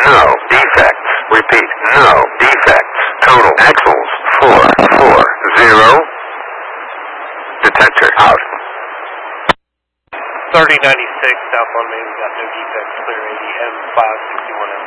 No defects. Repeat, no defects. Total axles 440. Detector out. 3096 southbound main, we got no defects, clear 80 M561M.